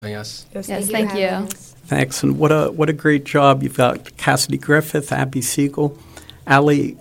Yes. Yes, thank you. Thanks, and what a great job. You've got Cassidy Griffith, Abby Siegel, Ali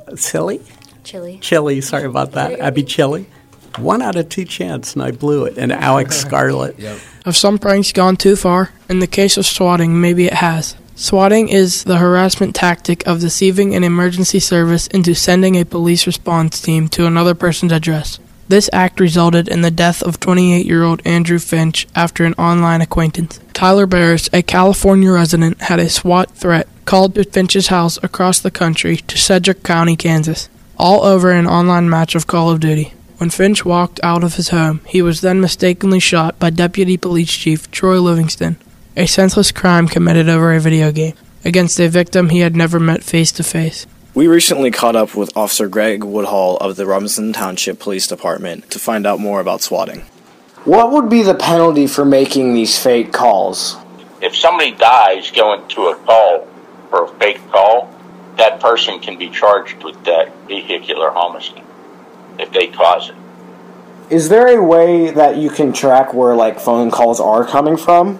Chili, sorry about that, Abby Chili. 1 out of 2 chance, and I blew it, and Alex Scarlett. Yep. Have some pranks gone too far? In the case of swatting, maybe it has. Swatting is the harassment tactic of deceiving an emergency service into sending a police response team to another person's address. This act resulted in the death of 28-year-old Andrew Finch after an online acquaintance. Tyler Barris, a California resident, had a SWAT threat called to Finch's house across the country to Sedgwick County, Kansas, all over an online match of Call of Duty. When Finch walked out of his home, he was then mistakenly shot by Deputy Police Chief Troy Livingston, a senseless crime committed over a video game, against a victim he had never met face-to-face. We recently caught up with Officer Greg Woodhall of the Robinson Township Police Department to find out more about swatting. What would be the penalty for making these fake calls? If somebody dies going to a call for a fake call, that person can be charged with that vehicular homicide if they cause it. Is there a way that you can track where phone calls are coming from?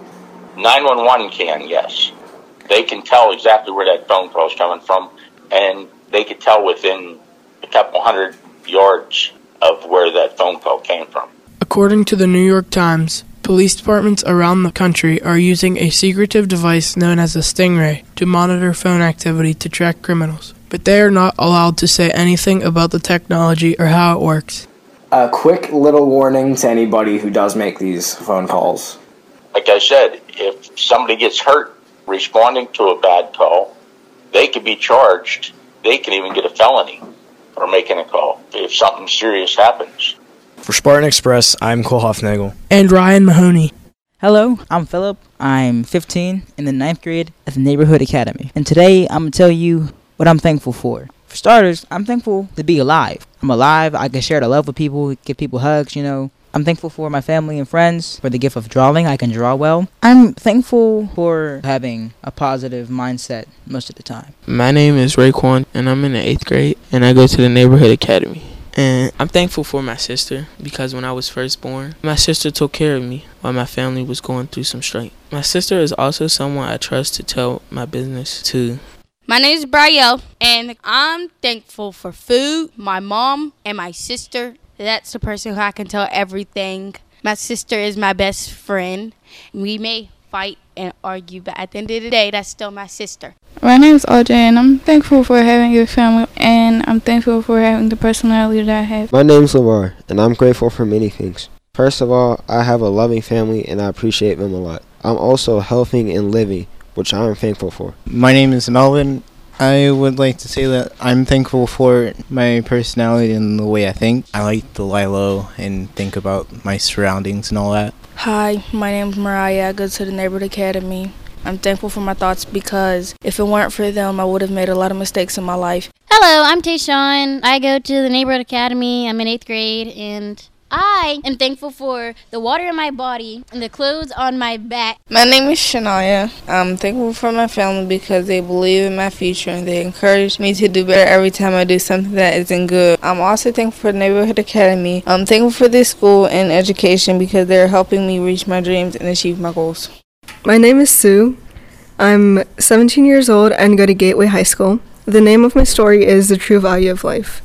911 can, yes. They can tell exactly where that phone call is coming from, and they could tell within a couple hundred yards of where that phone call came from. According to the New York Times, police departments around the country are using a secretive device known as a Stingray to monitor phone activity to track criminals, but they are not allowed to say anything about the technology or how it works. A quick little warning to anybody who does make these phone calls. Like I said, if somebody gets hurt responding to a bad call, they could be charged. They can even get a felony for making a call if something serious happens. For Spartan Express, I'm Cole Hoffnagel. And Ryan Mahoney. Hello, I'm Philip. I'm 15 in the 9th grade at the Neighborhood Academy. And today I'm going to tell you what I'm thankful for. For starters, I'm thankful to be alive. I'm alive. I can share the love with people, give people hugs, I'm thankful for my family and friends, for the gift of drawing. I can draw well. I'm thankful for having a positive mindset most of the time. My name is Raekwon, and I'm in the 8th grade, and I go to the Neighborhood Academy. And I'm thankful for my sister, because when I was first born, my sister took care of me while my family was going through some strife. My sister is also someone I trust to tell my business to. My name is Brielle, and I'm thankful for food, my mom, and my sister. That's the person who I can tell everything. My sister is my best friend. We may fight and argue, but at the end of the day, that's still my sister. My name is Audrey, and I'm thankful for having your family, and I'm thankful for having the personality that I have. My name is Lamar, and I'm grateful for many things. First of all, I have a loving family, and I appreciate them a lot. I'm also healthy and living, which I am thankful for. My name is Melvin. I would like to say that I'm thankful for my personality and the way I think. I like to lie low and think about my surroundings and all that. Hi, my name is Mariah. I go to the Neighborhood Academy. I'm thankful for my thoughts because if it weren't for them, I would have made a lot of mistakes in my life. Hello, I'm Tayshawn. I go to the Neighborhood Academy. I'm in 8th grade, and I am thankful for the water in my body and the clothes on my back. My name is Shania. I'm thankful for my family because they believe in my future and they encourage me to do better every time I do something that isn't good. I'm also thankful for the Neighborhood Academy. I'm thankful for this school and education because they're helping me reach my dreams and achieve my goals. My name is Sue. I'm 17 years old and go to Gateway High School. The name of my story is The True Value of Life.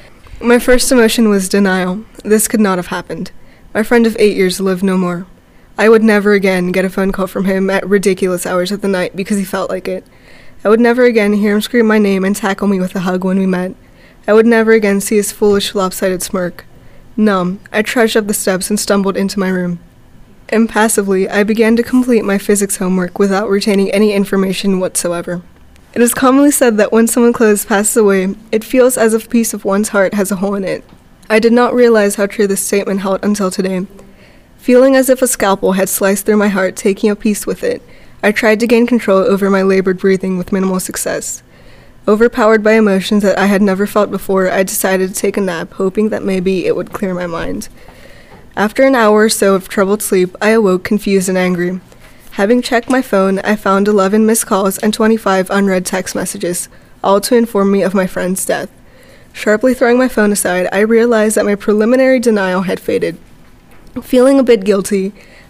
My first emotion was denial. This could not have happened. My friend of 8 years lived no more. I would never again get a phone call from him at ridiculous hours of the night because he felt like it. I would never again hear him scream my name and tackle me with a hug when we met. I would never again see his foolish, lopsided smirk. Numb, I trudged up the steps and stumbled into my room. Impassively, I began to complete my physics homework without retaining any information whatsoever. It is commonly said that when someone close passes away, it feels as if a piece of one's heart has a hole in it. I did not realize how true this statement held until today. Feeling as if a scalpel had sliced through my heart, taking a piece with it, I tried to gain control over my labored breathing with minimal success. Overpowered by emotions that I had never felt before, I decided to take a nap, hoping that maybe it would clear my mind. After an hour or so of troubled sleep, I awoke confused and angry. Having checked my phone, I found 11 missed calls and 25 unread text messages, all to inform me of my friend's death. Sharply throwing my phone aside, I realized that my preliminary denial had faded. Feeling a bit guilty,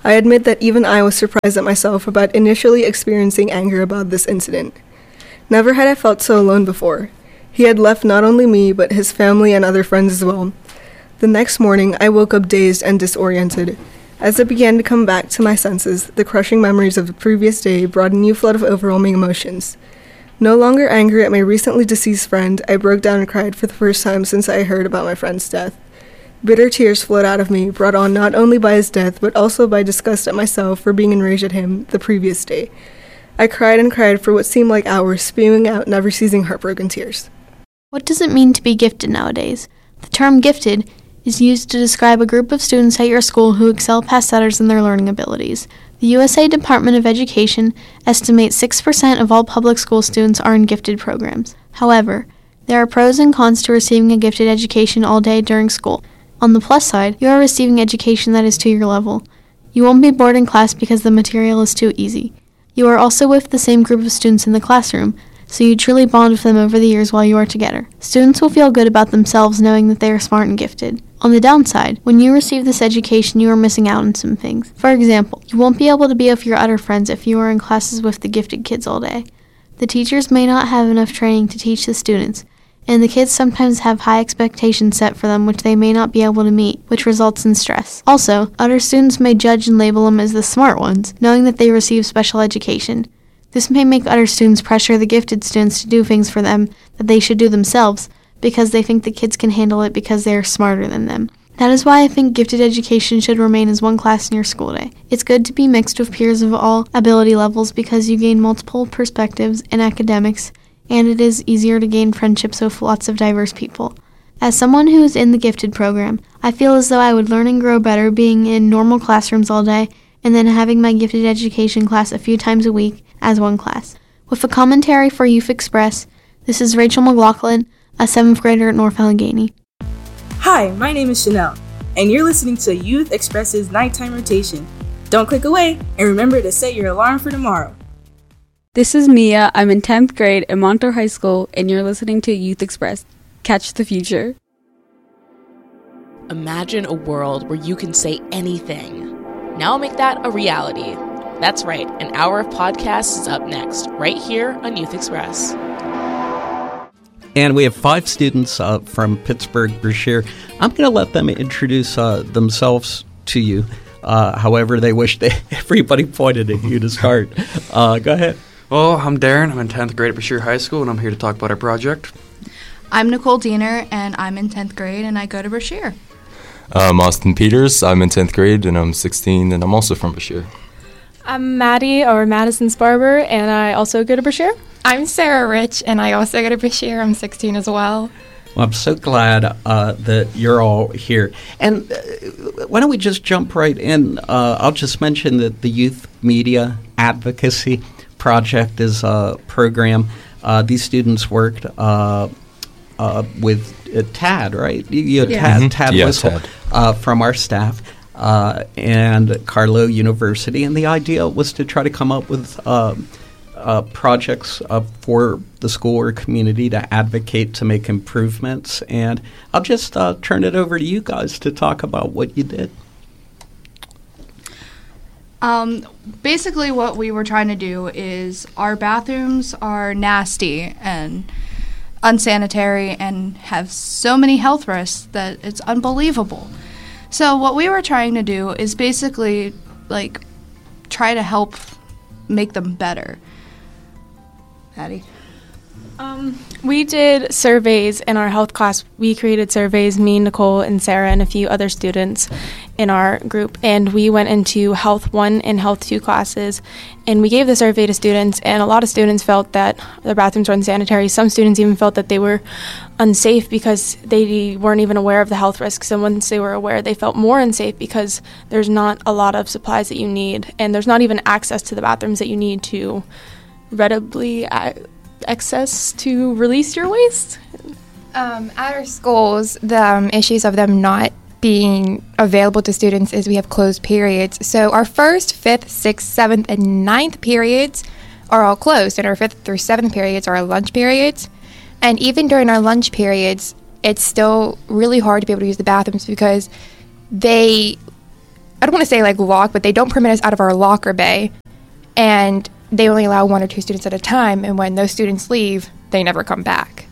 I admit that even I was surprised at myself about initially experiencing anger about this incident. Never had I felt so alone before. He had left not only me, but his family and other friends as well. The next morning, I woke up dazed and disoriented. As I began to come back to my senses, the crushing memories of the previous day brought a new flood of overwhelming emotions. No longer angry at my recently deceased friend, I broke down and cried for the first time since I heard about my friend's death. Bitter tears flowed out of me, brought on not only by his death, but also by disgust at myself for being enraged at him the previous day. I cried and cried for what seemed like hours, spewing out never-ceasing heartbroken tears. What does it mean to be gifted nowadays? The term gifted is used to describe a group of students at your school who excel past others in their learning abilities. The USA Department of Education estimates 6% of all public school students are in gifted programs. However, there are pros and cons to receiving a gifted education all day during school. On the plus side, you are receiving education that is to your level. You won't be bored in class because the material is too easy. You are also with the same group of students in the classroom, so you truly bond with them over the years while you are together. Students will feel good about themselves knowing that they are smart and gifted. On the downside, when you receive this education, you are missing out on some things. For example, you won't be able to be with your other friends if you are in classes with the gifted kids all day. The teachers may not have enough training to teach the students, and the kids sometimes have high expectations set for them which they may not be able to meet, which results in stress. Also, other students may judge and label them as the smart ones, knowing that they receive special education. This may make other students pressure the gifted students to do things for them that they should do themselves because they think the kids can handle it because they are smarter than them. That is why I think gifted education should remain as one class in your school day. It's good to be mixed with peers of all ability levels because you gain multiple perspectives in academics, and it is easier to gain friendships with lots of diverse people. As someone who is in the gifted program, I feel as though I would learn and grow better being in normal classrooms all day and then having my gifted education class a few times a week as one class. With a commentary for Youth Express, this is Rachel McLaughlin, a 7th grader at North Allegheny. Hi, my name is Chanel, and you're listening to Youth Express's Nighttime Rotation. Don't click away, and remember to set your alarm for tomorrow. This is Mia. I'm in 10th grade at Montour High School, and you're listening to Youth Express. Catch the future. Imagine a world where you can say anything. Now make that a reality. That's right, an hour of podcasts is up next, right here on Youth Express. And we have 5 students from Pittsburgh, Brashear. I'm going to let them introduce themselves to you, however they wish. Everybody pointed at you to start. Go ahead. Well, I'm Darren. I'm in 10th grade at Brashear High School, and I'm here to talk about our project. I'm Nicole Diener, and I'm in 10th grade, and I go to Brashear. I'm Austin Peters. I'm in 10th grade, and I'm 16, and I'm also from Brashear. I'm Maddie, or Madison Sparber, and I also go to Brashear. I'm Sarah Rich, and I also go to Brashear. I'm 16 as well. Well, I'm so glad that you're all here. And why don't we just jump right in? I'll just mention that the Youth Media Advocacy Project is a program. These students worked with TAD, right? TAD Whistle from our staff and Carlow University. And the idea was to try to come up with projects for the school or community to advocate to make improvements. And I'll just turn it over to you guys to talk about what you did. Basically what we were trying to do is our bathrooms are nasty and unsanitary and have so many health risks that it's unbelievable. So what we were trying to do is basically try to help make them better. Patty? We did surveys in our health class. We created surveys, me, Nicole, and Sarah, and a few other students in our group. And we went into Health 1 and Health 2 classes, and we gave the survey to students, and a lot of students felt that their bathrooms were unsanitary. Some students even felt that they were unsafe because they weren't even aware of the health risks. And once they were aware, they felt more unsafe because there's not a lot of supplies that you need, and there's not even access to the bathrooms that you need to readily access to release your waste? At our schools, the issues of them not being available to students is we have closed periods. So our 1st, 5th, 6th, 7th, and 9th periods are all closed, and our 5th through 7th periods are our lunch periods. And even during our lunch periods, it's still really hard to be able to use the bathrooms because they I don't want to say like locked, but they don't permit us out of our locker bay. And they only allow 1 or 2 students at a time. And when those students leave, they never come back.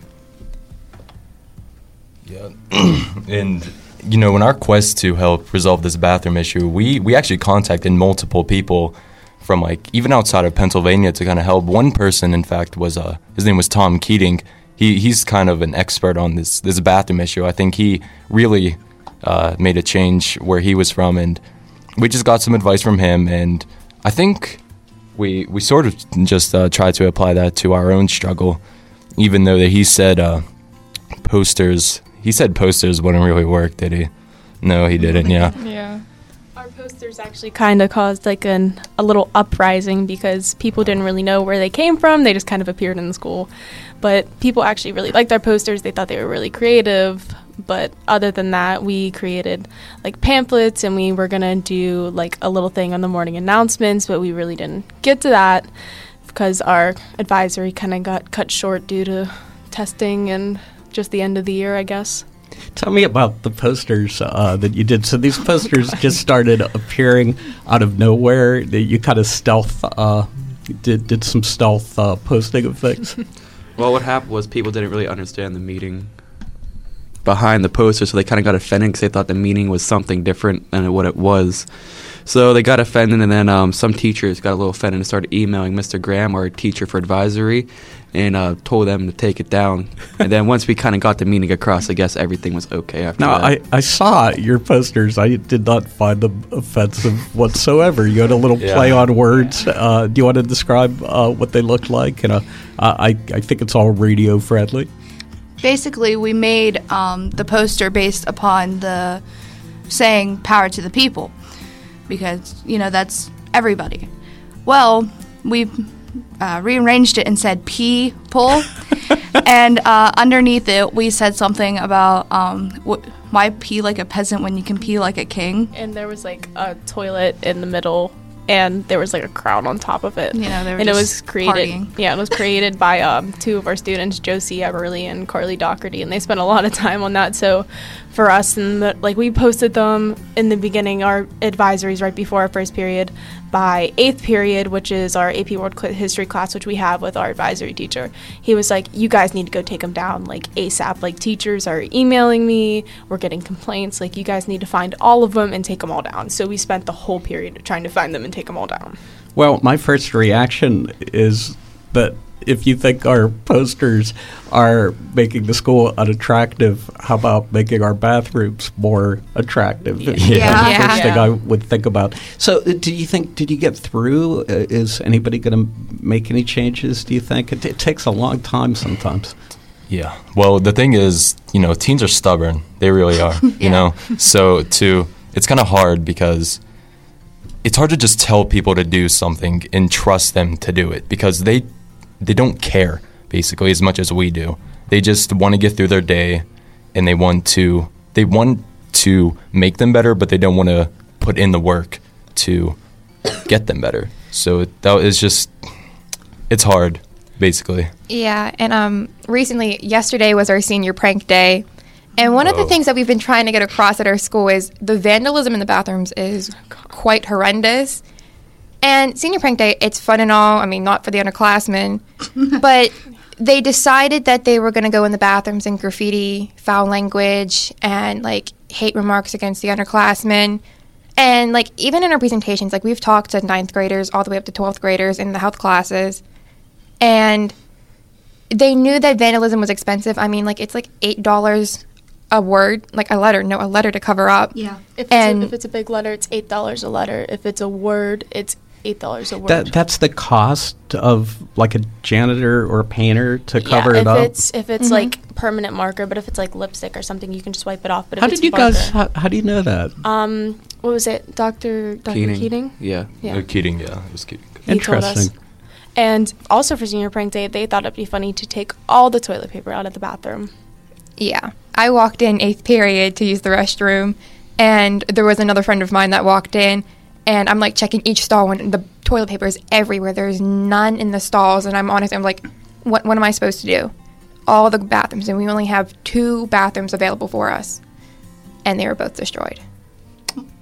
Yeah. And, you know, in our quest to help resolve this bathroom issue, we actually contacted multiple people from, like, even outside of Pennsylvania to kind of help. One person, in fact, was, his name was Tom Keating. He's kind of an expert on this bathroom issue. I think he really made a change where he was from, and we just got some advice from him, and I think we sort of just tried to apply that to our own struggle, even though that he said posters wouldn't really work, did he? No, he didn't, yeah. Yeah. Our posters actually kind of caused like a little uprising because people didn't really know where they came from. They just kind of appeared in the school. But people actually really liked our posters. They thought they were really creative. But other than that, we created like pamphlets, and we were going to do like a little thing on the morning announcements, but we really didn't get to that because our advisory kind of got cut short due to testing and just the end of the year, I guess. Tell me about the posters that you did. So these posters just started appearing out of nowhere. You kind of stealth, did some stealth posting of things. Well, what happened was people didn't really understand the meaning behind the poster, so they kind of got offended because they thought the meaning was something different than what it was. So they got offended, and then some teachers got a little offended and started emailing Mr. Graham, our teacher for advisory, and told them to take it down. And then once we kind of got the meaning across, I guess everything was okay after that. Now, I saw your posters. I did not find them offensive whatsoever. You had a little play on words. Do you want to describe what they looked like? And I think it's all radio friendly. Basically, we made the poster based upon the saying "power to the people," because, you know, that's everybody. Well, we rearranged it and said "people," and underneath it, we said something about why pee like a peasant when you can pee like a king. And there was like a toilet in the middle, and there was like a crown on top of it. You know, they were and just it was created. partying. Yeah, it was created by 2 of our students, Josie Everly and Carly Doherty, and they spent a lot of time on that. So for us, and we posted them in the beginning, our advisories right before our first period. By 8th period, which is our AP World History class, which we have with our advisory teacher, he was like, you guys need to go take them down, like, ASAP. Like, teachers are emailing me, we're getting complaints, like, you guys need to find all of them and take them all down. So we spent the whole period trying to find them and take them all down. Well, my first reaction is that if you think our posters are making the school unattractive, how about making our bathrooms more attractive? Yeah. The first thing I would think about. So did you get through? Is anybody going to make any changes, do you think? It takes a long time sometimes. Yeah. Well, the thing is, you know, teens are stubborn. They really are, you know. So it's kind of hard because it's hard to just tell people to do something and trust them to do it because they don't care, basically, as much as we do. They just want to get through their day, and they want to make them better, but they don't want to put in the work to get them better. So that is just, it's hard, basically. Yeah, and recently, yesterday was our senior prank day. And one of the things that we've been trying to get across at our school is the vandalism in the bathrooms is quite horrendous. And senior prank day, it's fun and all. I mean, not for the underclassmen. But they decided that they were going to go in the bathrooms and graffiti, foul language, and, like, hate remarks against the underclassmen. And, like, even in our presentations, like, we've talked to 9th graders all the way up to 12th graders in the health classes. And they knew that vandalism was expensive. I mean, like, it's, like, $8 a word, like a letter to cover up. Yeah. If it's a big letter, it's $8 a letter. If it's a word, it's $8 a word. That's the cost of like a janitor or a painter to cover it up? If it's like permanent marker, but if it's like lipstick or something, you can just wipe it off. But how do you know that? What was it? Dr. Keating? Yeah. Keating, yeah. It was Keating. Interesting. And also for senior prank day, they thought it'd be funny to take all the toilet paper out of the bathroom. Yeah. I walked in 8th period to use the restroom, and there was another friend of mine that walked in, and I'm, like, checking each stall, and the toilet paper is everywhere. There's none in the stalls, and I'm like, what am I supposed to do? All the bathrooms, and we only have 2 bathrooms available for us, and they were both destroyed.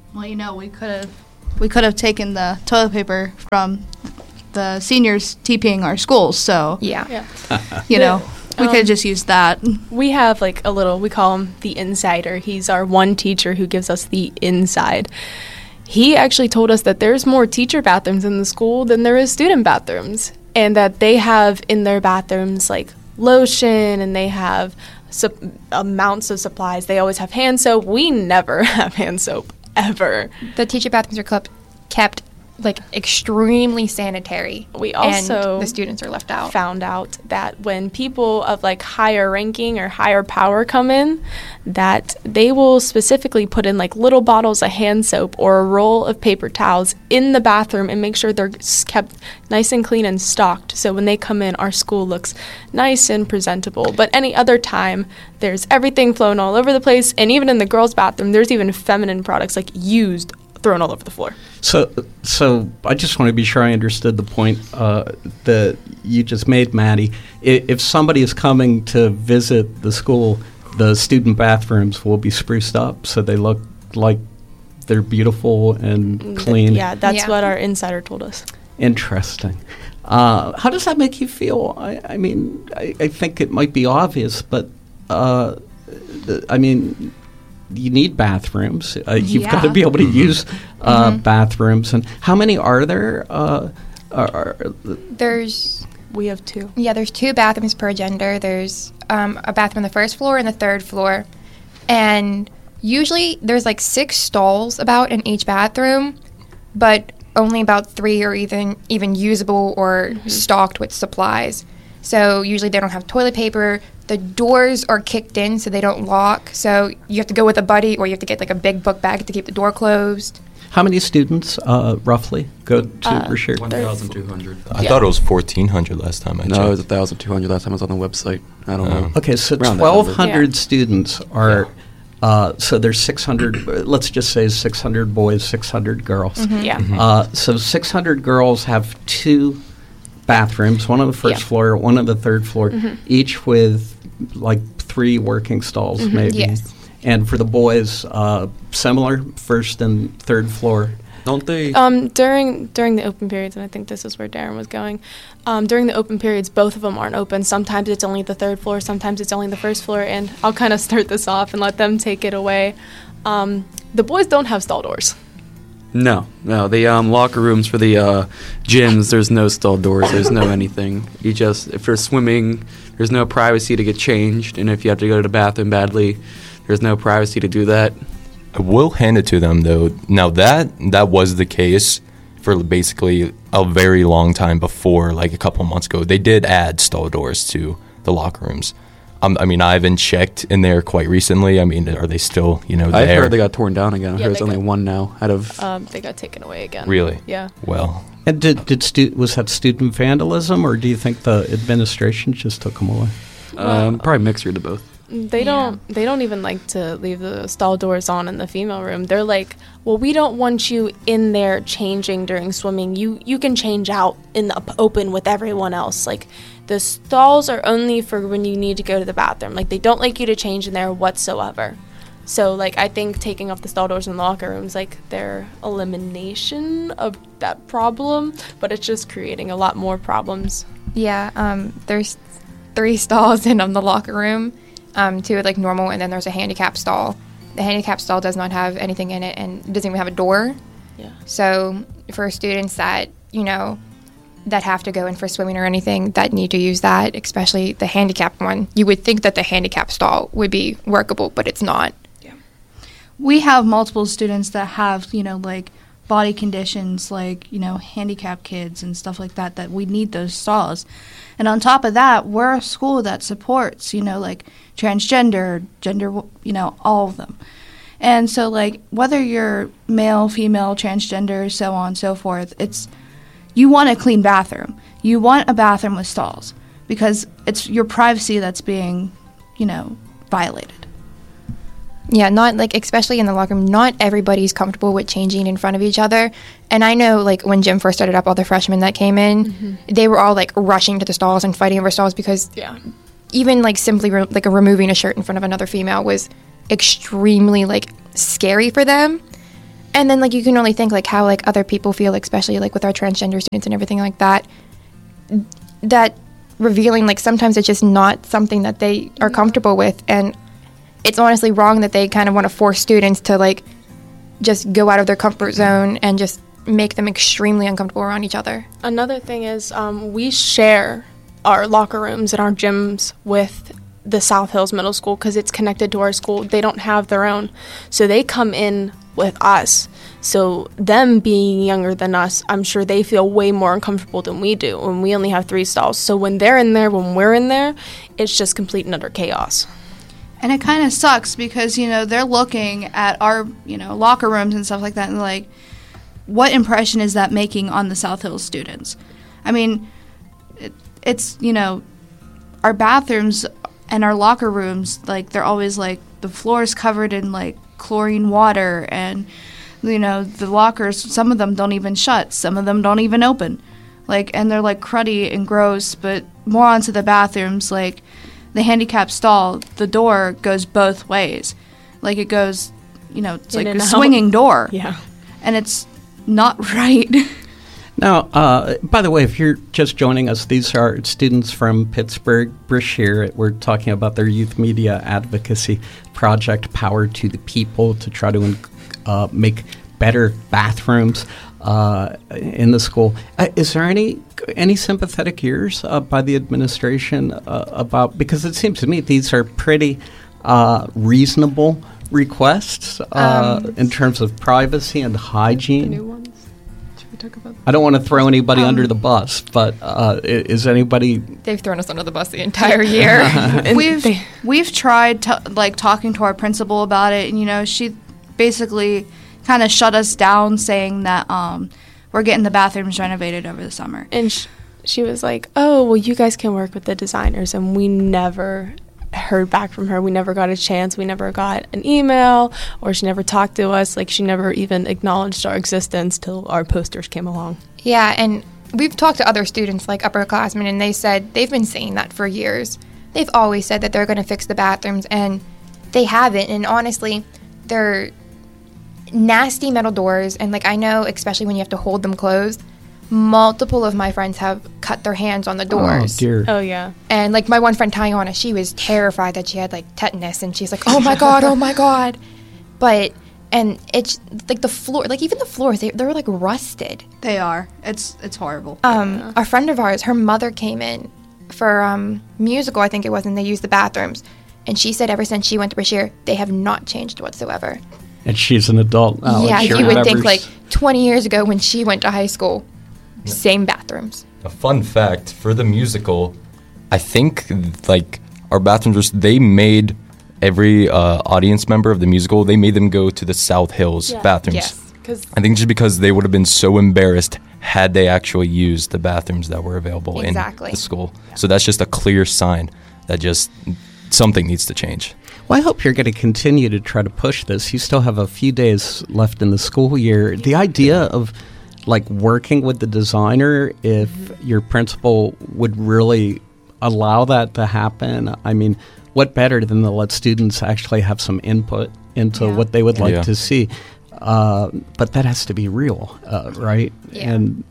Well, you know, we could have taken the toilet paper from the seniors TPing our schools. So yeah. You know, we could have just used that. We have like a little, we call him the insider. He's our one teacher who gives us the inside. He actually told us that there's more teacher bathrooms in the school than there is student bathrooms, and that they have in their bathrooms like lotion, and they have amounts of supplies. They always have hand soap. We never have hand soap, ever. The teacher bathrooms are kept like extremely sanitary. We also and the students are left out. Found out that when people of like higher ranking or higher power come in, that they will specifically put in like little bottles of hand soap or a roll of paper towels in the bathroom and make sure they're kept nice and clean and stocked. So when they come in, our school looks nice and presentable. But any other time, there's everything flown all over the place. And even in the girls' bathroom, there's even feminine products like used thrown all over the floor. So I just want to be sure I understood the point that you just made, Maddie. If somebody is coming to visit the school, the student bathrooms will be spruced up so they look like they're beautiful and clean. Yeah, that's what our insider told us. Interesting. How does that make you feel? I mean, I think it might be obvious, but I mean, you need bathrooms. You've got to be able to use bathrooms. And how many are there? We have 2. Yeah, there's 2 bathrooms per gender. There's a bathroom on the first floor and the third floor. And usually there's like 6 stalls about in each bathroom, but only about 3 are even usable or stocked with supplies. So usually they don't have toilet paper. The doors are kicked in so they don't lock. So you have to go with a buddy, or you have to get like a big book bag to keep the door closed. How many students roughly go to Brashear? 1,200. I thought it was 1,400 last time I checked. No, it was 1,200 last time I was on the website. I don't know. Okay, so 1,200 students are... so there's 600, let's just say 600 boys, 600 girls. So 600 girls have 2 bathrooms, one on the first floor, one on the third floor, each with like 3 working stalls maybe. Yes. And for the boys, similar, first and third floor. Don't they? During the open periods, and I think this is where Darren was going, during the open periods, both of them aren't open. Sometimes it's only the third floor, sometimes it's only the first floor, and I'll kind of start this off and let them take it away. The boys don't have stall doors. No. The locker rooms for the gyms, there's no stall doors. There's no anything. If you're swimming, there's no privacy to get changed. And if you have to go to the bathroom badly, there's no privacy to do that. I will hand it to them, though. Now, that was the case for basically a very long time before, like a couple months ago. They did add stall doors to the locker rooms. I mean, I haven't checked in there quite recently. I mean, are they still, there? I heard they got torn down again. I heard there's only one now out of... they got taken away again. Really? Yeah. Well... And was that student vandalism, or do you think the administration just took them away? Probably mixture of both. They don't even like to leave the stall doors on in the female room. They're like, well, we don't want you in there changing during swimming. You can change out in the open with everyone else. Like, the stalls are only for when you need to go to the bathroom. Like, they don't like you to change in there whatsoever. So, like, I think taking off the stall doors in the locker rooms, like, their elimination of that problem, but it's just creating a lot more problems. Yeah, there's 3 stalls in the locker room. 2 like normal, and then there's a handicap stall. The handicap stall does not have anything in it and doesn't even have a door. Yeah. So for students that, that have to go in for swimming or anything that need to use that, especially the handicap one, you would think that the handicap stall would be workable, but it's not. Yeah. We have multiple students that have, like body conditions, like, handicapped kids and stuff like that we need those stalls. And on top of that, we're a school that supports, like transgender, gender, all of them. And so, like, whether you're male, female, transgender, so on and so forth, you want a clean bathroom. You want a bathroom with stalls because it's your privacy that's being, violated. Yeah, not like, especially in the locker room, not everybody's comfortable with changing in front of each other. And I know, like, when gym first started up, all the freshmen that came in, they were all, like, rushing to the stalls and fighting over stalls because even, like, simply, removing a shirt in front of another female was extremely, like, scary for them. And then, like, you can only think, like, how, like, other people feel, like, especially, like, with our transgender students and everything like that, that revealing, like, sometimes it's just not something that they are comfortable with. And it's honestly wrong that they kind of want to force students to, like, just go out of their comfort zone and just make them extremely uncomfortable around each other. Another thing is we share our locker rooms and our gyms with the South Hills Middle School because it's connected to our school. They don't have their own. So they come in with us. So them being younger than us, I'm sure they feel way more uncomfortable than we do, and we only have 3 stalls. So when they're in there, when we're in there, it's just complete and utter chaos. And it kind of sucks because, you know, they're looking at our, you know, locker rooms and stuff like that and like, what impression is that making on the South Hills students? I mean, it's, you know, our bathrooms and our locker rooms, like, they're always, like, the floor's covered in, like, chlorine water and, you know, the lockers, some of them don't even shut. Some of them don't even open. Like, and they're, like, cruddy and gross, but more onto the bathrooms, like, the handicap stall, the door goes both ways. Like, it goes, you know, it's like a swinging door. Yeah. And it's not right. Now, by the way, if you're just joining us, these are students from Pittsburgh, Brashear. We're talking about their youth media advocacy project, Power to the People, to try to make better bathrooms in the school. Is there any sympathetic ears by the administration about, because it seems to me these are pretty reasonable requests in terms of privacy and hygiene? The new ones? Should we talk about that? I don't want to throw anybody under the bus, but is anybody... They've thrown us under the bus the entire year. We've tried talking to our principal about it, and, you know, she basically kind of shut us down, saying that we're getting the bathrooms renovated over the summer. And she was like, oh, well, you guys can work with the designers. And we never heard back from her. We never got a chance. We never got an email, or she never talked to us. Like, she never even acknowledged our existence till our posters came along. Yeah, and we've talked to other students, like upperclassmen, and they said they've been saying that for years. They've always said that they're going to fix the bathrooms, and they haven't. And honestly, they're nasty metal doors, and, like, I know, especially when you have to hold them closed, multiple of my friends have cut their hands on the doors. Oh, dear. Oh, yeah. And, like, my one friend, Tiana, she was terrified that she had, like, tetanus, and she's like, oh, my God, oh, my God. But, and it's, like, the floor, like, even the floors, they're like, rusted. They are. It's horrible. A friend of ours, her mother came in for musical, I think it was, and they used the bathrooms. And she said ever since she went to Brashear, they have not changed whatsoever. And she's an adult now. Yeah, you would think, like, 20 years ago when she went to high school, same bathrooms. A fun fact, for the musical, I think, like, our bathrooms, they made every audience member of the musical, they made them go to the South Hills bathrooms. Yes, I think just because they would have been so embarrassed had they actually used the bathrooms that were available in the school. So that's just a clear sign that just something needs to change. Well, I hope you're going to continue to try to push this. You still have a few days left in the school year. The idea of, like, working with the designer, if your principal would really allow that to happen, I mean, what better than to let students actually have some input into what they would like to see? But that has to be real, right? Yeah. And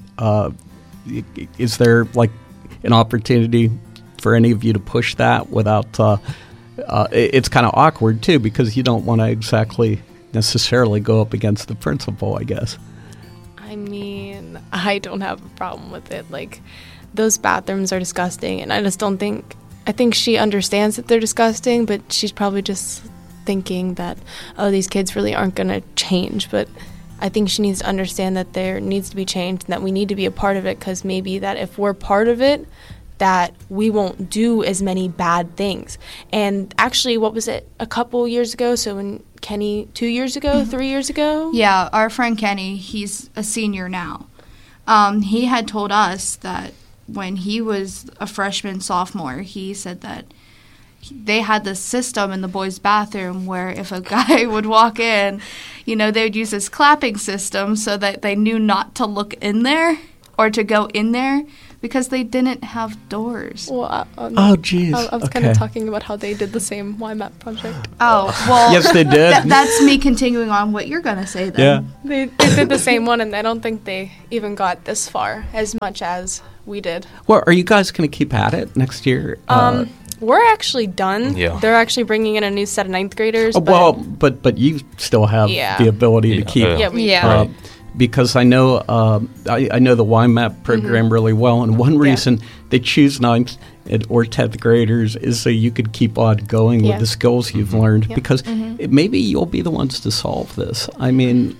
is there, like, an opportunity for any of you to push that without... it's kind of awkward, too, because you don't want to exactly necessarily go up against the principal, I guess. I mean, I don't have a problem with it. Like, those bathrooms are disgusting, and I just don't think... I think she understands that they're disgusting, but she's probably just thinking that, oh, these kids really aren't going to change. But I think she needs to understand that there needs to be change and that we need to be a part of it, because maybe that if we're part of it, that we won't do as many bad things. And actually, what was it, a couple years ago? So when Kenny, 2 years ago, 3 years ago? Yeah, our friend Kenny, he's a senior now. He had told us that when he was a freshman, sophomore, he said that they had this system in the boys' bathroom where if a guy would walk in, you know, they would use this clapping system so that they knew not to look in there or to go in there. because they didn't have doors. Well, oh, geez. I was kind of talking about how they did the same YMAP project. Oh, well. Yes, they did. That's me continuing on what you're going to say then. Yeah. They did the same one, and I don't think they even got this far as much as we did. Well, are you guys going to keep at it next year? We're actually done. Yeah. They're actually bringing in a new set of 9th graders. But you still have the ability to keep. Yeah. Because I know I know the YMAP program really well, and one reason they choose 9th or 10th graders is so you could keep on going with the skills you've learned. Because maybe you'll be the ones to solve this. I mean,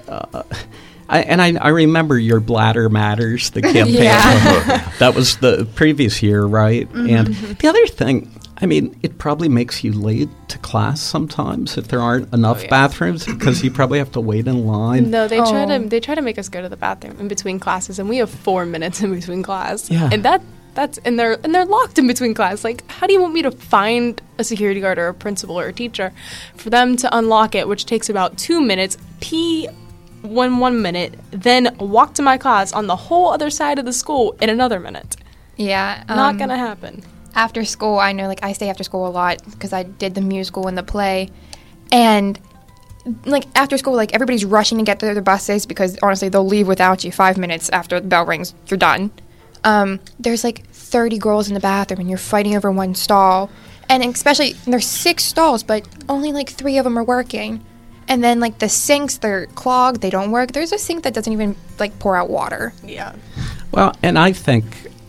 I remember your Bladder Matters, the campaign. That was the previous year, right? And the other thing, I mean, it probably makes you late to class sometimes if there aren't enough bathrooms, because you probably have to wait in line. No, they try to make us go to the bathroom in between classes, and we have 4 minutes in between class. Yeah. And they're locked in between class. Like, how do you want me to find a security guard or a principal or a teacher for them to unlock it, which takes about 2 minutes, pee 1 minute, then walk to my class on the whole other side of the school in another minute? Yeah. Not gonna happen. After school, I know, like, I stay after school a lot because I did the musical and the play. And, like, after school, like, everybody's rushing to get to their buses because, honestly, they'll leave without you 5 minutes after the bell rings. You're done. There's, like, 30 girls in the bathroom, and you're fighting over one stall. And especially, there's 6 stalls, but only, like, 3 of them are working. And then, like, the sinks, they're clogged. They don't work. There's a sink that doesn't even, like, pour out water. Yeah. Well, and I think...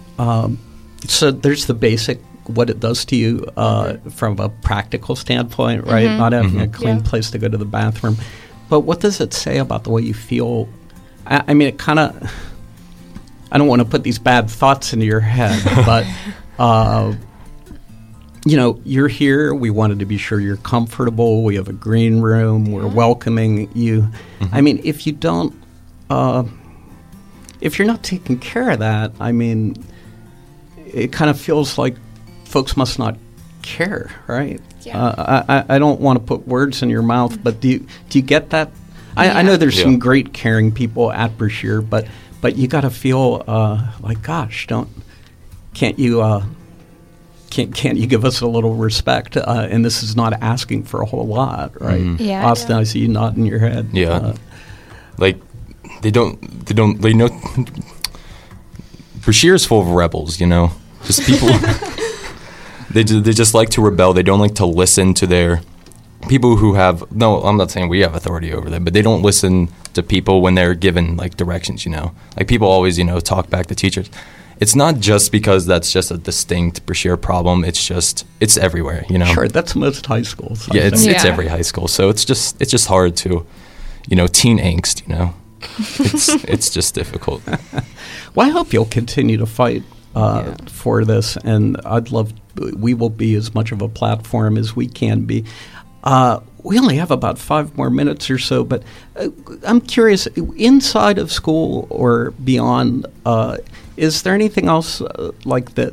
so there's the basic, what it does to you from a practical standpoint, right? Not having a clean place to go to the bathroom. But what does it say about the way you feel? I mean, it kind of... I don't want to put these bad thoughts into your head, but, you know, you're here. We wanted to be sure you're comfortable. We have a green room. We're welcoming you. I mean, if you don't... if you're not taking care of that, I mean... it kind of feels like folks must not care, right? Yeah. I don't want to put words in your mouth, but do you get that? I know there's some great caring people at Brashear, but you got to feel like, gosh, can't you give us a little respect? And this is not asking for a whole lot, right? Yeah. Austin, I see you nodding your head. Yeah. Like they know. Brashear is full of rebels, you know, just people. they just like to rebel. They don't like to listen to their people who have. No, I'm not saying we have authority over them, but they don't listen to people when they're given like directions. You know, like people always, you know, talk back to teachers. It's not just because that's just a distinct Brashear problem. It's everywhere. You know. Sure, that's most high schools. Yeah, it's every high school. So it's just hard to, you know, teen angst. You know. It's just difficult. Well, I hope you'll continue to fight for this, and we will be as much of a platform as we can be. We only have about 5 more minutes or so, but I'm curious, inside of school or beyond, is there anything else like that,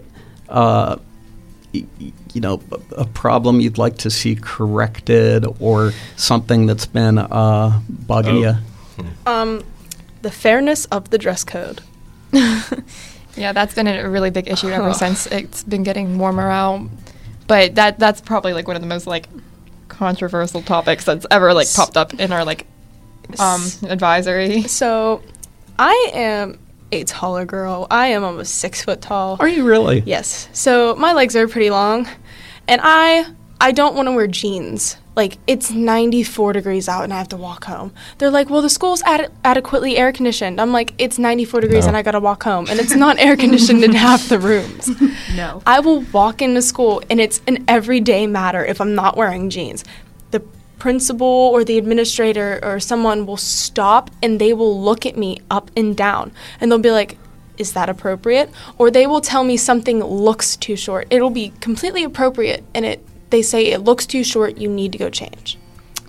you know, a problem you'd like to see corrected or something that's been bugging you? The fairness of the dress code. Yeah, that's been a really big issue ever since it's been getting warmer out. But that's probably like one of the most like controversial topics that's ever like popped up in our like advisory. So I am a taller girl. I am almost 6 foot tall. Are you really? Yes. So my legs are pretty long, and I don't want to wear jeans. Like, it's 94 degrees out and I have to walk home. They're like, well, the school's adequately air conditioned. I'm like, it's 94 degrees and I got to walk home. And it's not air conditioned in half the rooms. No. I will walk into school and it's an everyday matter if I'm not wearing jeans. The principal or the administrator or someone will stop and they will look at me up and down. And they'll be like, is that appropriate? Or they will tell me something looks too short. It'll be completely appropriate and they say it looks too short, you need to go change.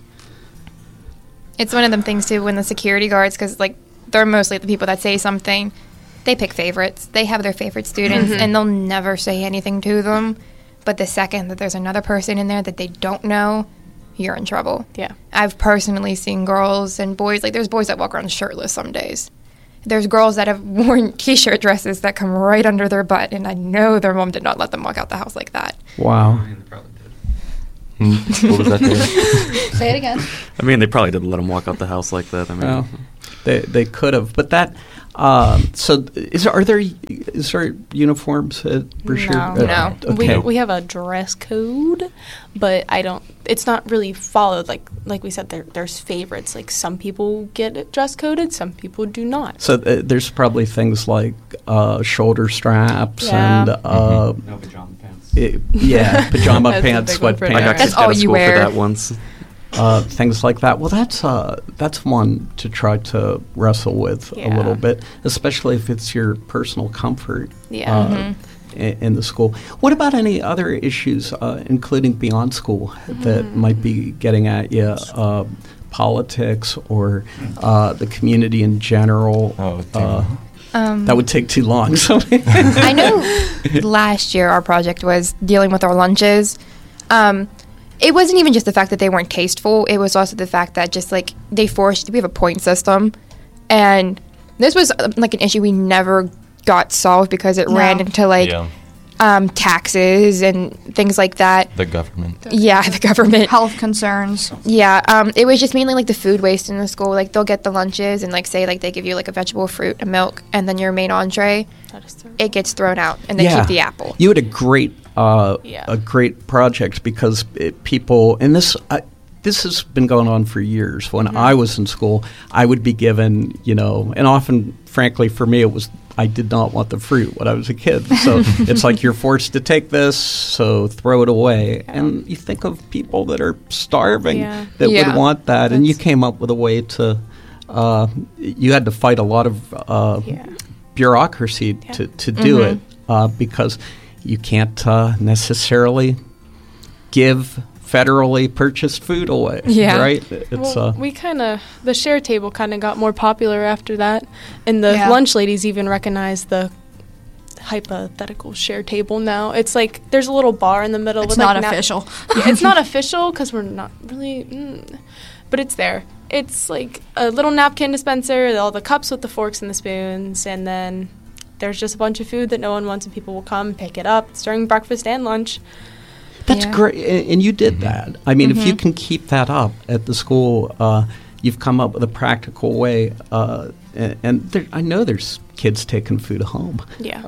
It's one of them things, too, when the security guards, because, like, they're mostly the people that say something, they pick favorites. They have their favorite students, and they'll never say anything to them. But the second that there's another person in there that they don't know, you're in trouble. Yeah. I've personally seen girls and boys, like, there's boys that walk around shirtless some days. there's girls that have worn T-shirt dresses that come right under their butt, and I know their mom did not let them walk out the house like that. Wow. What was that? Say it again. I mean, they probably didn't let them walk out the house like that. I mean, Well, they could have, but that. So, is there uniforms at Brashear? No. Okay. We have a dress code, but it's not really followed. Like we said, there's favorites. Like some people get it dress coded, some people do not. So there's probably things like shoulder straps Yeah. and no pajama pants. Pajama That's a pants, big one for sweatpants. I got That's kicked out all of you school wear. for that once. Things like that. Well, that's one to try to wrestle with a little bit, especially if it's your personal comfort. Yeah. In the school. What about any other issues, including beyond school, that might be getting at you? Politics or the community in general? That would take too long. So I know last year our project was dealing with our lunches. It wasn't even just the fact that they weren't tasteful. It was also the fact that just like we have a point system, and this was like an issue we never got solved because it ran into taxes and things like that. The government. The government. Health concerns. Yeah, it was just mainly like the food waste in the school. Like they'll get the lunches and like say like they give you like a vegetable, fruit, and milk, and then your main entree, it gets thrown out, and they keep the apple. You had a great project because people, and this has been going on for years. When I was in school, I would be given, and often, frankly, for me, I did not want the fruit when I was a kid. So it's like you're forced to take this, so throw it away. And you think of people that are starving that would want that, and you came up with a way to. You had to fight a lot of bureaucracy to do it because you can't necessarily give federally purchased food away, right? It's the share table kind of got more popular after that, and the lunch ladies even recognize the hypothetical share table now. It's like there's a little bar in the middle. It's with not like official. It's not official because we're not really, but it's there. It's like a little napkin dispenser, all the cups with the forks and the spoons, and then there's just a bunch of food that no one wants, and people will come pick it up. It's during breakfast and lunch. That's great, and you did that. I mean, if you can keep that up at the school, you've come up with a practical way. And I know there's kids taking food home.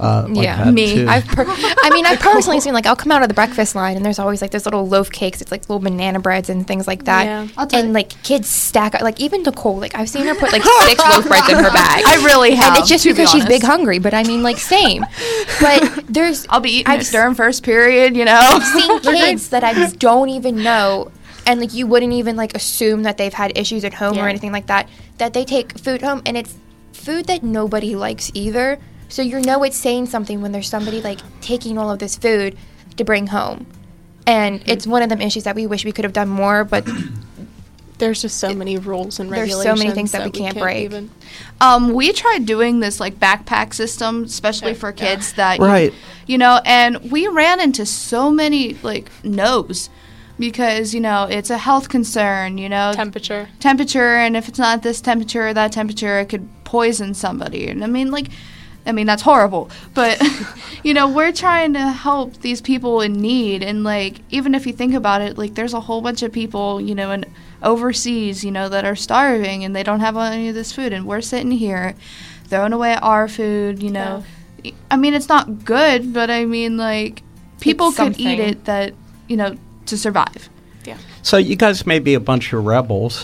Me. Too. I've personally seen, like, I'll come out of the breakfast line, and there's always, like, this little loaf cakes. It's, like, little banana breads and things like that. Yeah. And, like, kids stack up. Like, even Nicole, like, I've seen her put, like, 6 loaf breads in her bag. I really have, and it's just to be because she's honest. big hungry. But, I mean, like, same. But there's... I'll be eating it during first period, I've seen kids that I don't even know, and, like, you wouldn't even, like, assume that they've had issues at home or anything like that they take food home, and it's food that nobody likes either. So it's saying something when there's somebody, like, taking all of this food to bring home. And it's one of them issues that we wish we could have done more, but there's just so many rules and regulations. There's so many things that we can't break. Even. We tried doing this, like, backpack system, especially for kids that, right. And we ran into so many, like, no's. Because, it's a health concern, Temperature, and if it's not this temperature or that temperature, it could poison somebody. And I mean, that's horrible. But, we're trying to help these people in need. And, like, even if you think about it, like, there's a whole bunch of people, in overseas, that are starving and they don't have any of this food. And we're sitting here throwing away our food, Yeah. I mean, it's not good, but I mean, like, people It's could something. eat it that, to survive. Yeah. So you guys may be a bunch of rebels,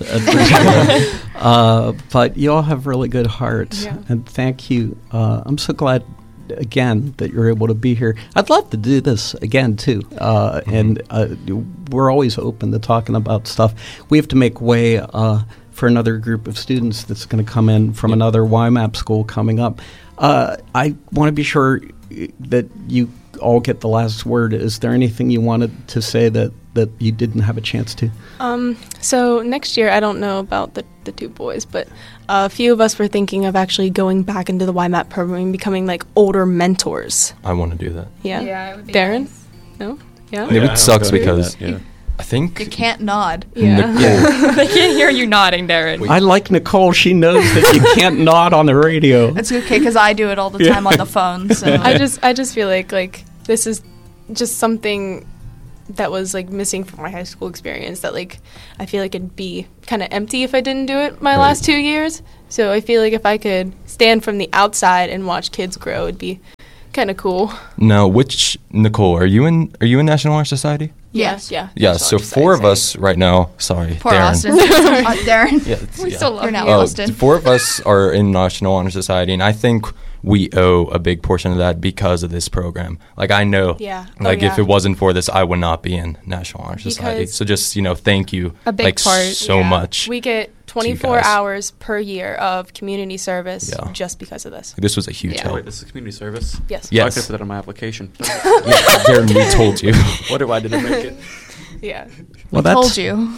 but you all have really good hearts. Yeah. And thank you. I'm so glad, again, that you're able to be here. I'd love to do this again, too. And we're always open to talking about stuff. We have to make way for another group of students that's going to come in from another YMAP school coming up. I want to be sure that you all get the last word. Is there anything you wanted to say that you didn't have a chance to? So next year, I don't know about the two boys, but a few of us were thinking of actually going back into the YMAP program and becoming, like, older mentors. I want to do that. Yeah. Yeah, it would be Darren? nice. No? Yeah? Maybe it sucks because I think You can't nod. Nicole. They can't hear you nodding, Darren. I like Nicole. She knows that you can't nod on the radio. It's okay because I do it all the time on the phone. So I just feel like this is just something that was like missing from my high school experience, that like I feel like it'd be kind of empty if I didn't do it my last 2 years. So I feel like if I could stand from the outside and watch kids grow, it'd be kind of cool. Now, Nicole, are you in National Honor Society? Yes. Yeah. Yeah, so 4 of us right now, sorry, Poor Darren. Austin. Darren. Yeah, We still love you, Oh, Austin. 4 of us are in National Honor Society, and I think we owe a big portion of that because of this program. Like, I know, if it wasn't for this, I would not be in National Honor Society. Because so just, thank you a big part, so much. We get 24 hours per year of community service just because of this. This was a huge help. Wait, this is community service? Yes. I could put that on my application. Darren, we told you. What if I didn't make it? Yeah. Well, I told you.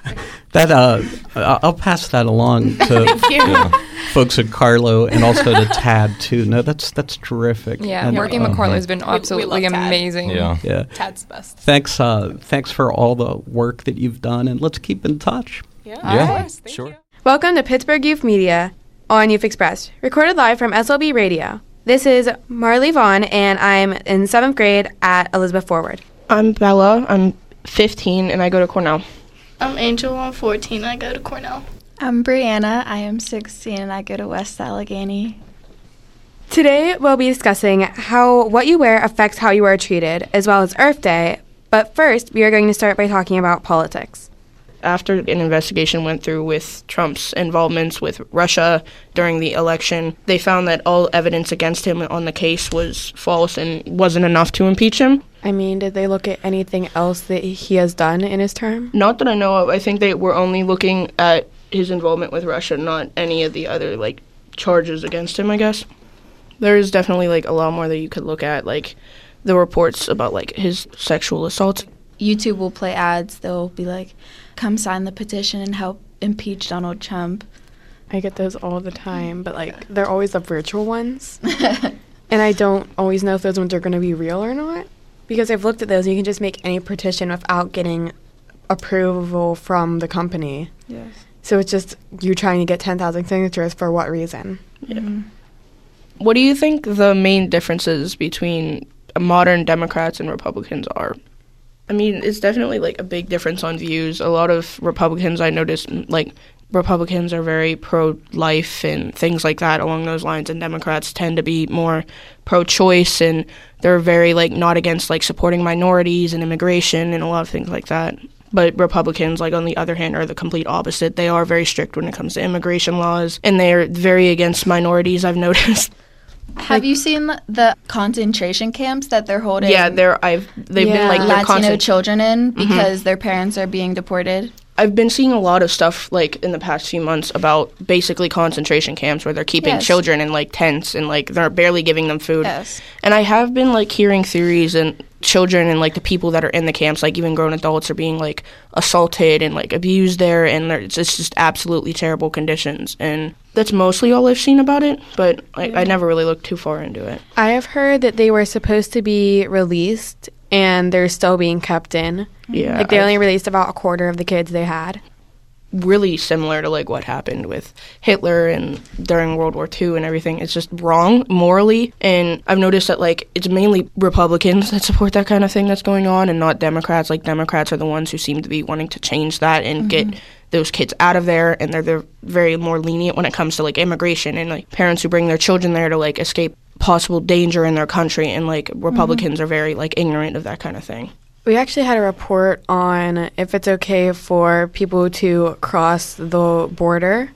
I'll pass that along to Thank you. folks at Carlo and also to Tad too. No, that's terrific. Yeah, And, working with Carlo has been absolutely love Tad. amazing. Yeah. Tad's best. Thanks for all the work that you've done, and let's keep in touch. Yeah. Sure. Welcome to Pittsburgh Youth Media on Youth Express, recorded live from SLB Radio. This is Marley Vaughn, and I'm in 7th grade at Elizabeth Forward. I'm Bella. I'm 15, and I go to Cornell. I'm Angel. I'm 14. I go to Cornell. I'm Brianna. I am 16, and I go to West Allegheny. Today, we'll be discussing how what you wear affects how you are treated, as well as Earth Day. But first, we are going to start by talking about politics. After an investigation went through with Trump's involvements with Russia during the election, they found that all evidence against him on the case was false and wasn't enough to impeach him. I mean, did they look at anything else that he has done in his term? Not that I know of. I think they were only looking at his involvement with Russia, not any of the other, charges against him, I guess. There is definitely, a lot more that you could look at, the reports about, his sexual assault. YouTube will play ads. They'll be like, come sign the petition and help impeach Donald Trump. I get those all the time, but, they're always the virtual ones. And I don't always know if those ones are going to be real or not. Because I've looked at those, and you can just make any petition without getting approval from the company. Yes. So it's just you trying to get 10,000 signatures for what reason? Yeah. Mm-hmm. What do you think the main differences between modern Democrats and Republicans are? I mean, it's definitely, a big difference on views. A lot of Republicans, I noticed, Republicans are very pro-life and things like that along those lines, and Democrats tend to be more pro-choice, and they're very, not against, supporting minorities and immigration and a lot of things like that. But Republicans, on the other hand, are the complete opposite. They are very strict when it comes to immigration laws, and they are very against minorities, I've noticed. Have you seen the concentration camps that they're holding? Yeah, they've been Latino children in because their parents are being deported. I've been seeing a lot of stuff in the past few months about basically concentration camps where they're keeping children in tents and they're barely giving them food. Yes. And I have been hearing theories and children and the people that are in the camps, even grown adults, are being assaulted and abused there, and it's just absolutely terrible conditions. And that's mostly all I've seen about it, but I never really looked too far into it. I have heard that they were supposed to be released and they're still being kept in. Yeah. They only released about a quarter of the kids they had. Really similar to what happened with Hitler and during World War II and everything. It's just wrong morally, and I've noticed that it's mainly Republicans that support that kind of thing that's going on and not Democrats. Democrats are the ones who seem to be wanting to change that and get those kids out of there, and they're very more lenient when it comes to immigration and parents who bring their children there to escape possible danger in their country, and Republicans are very ignorant of that kind of thing. We actually had a report on if it's okay for people to cross the border